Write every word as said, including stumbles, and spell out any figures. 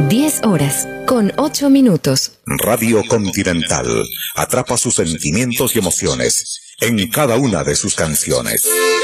diez horas, con ocho minutos. Radio Continental atrapa sus sentimientos y emociones en cada una de sus canciones.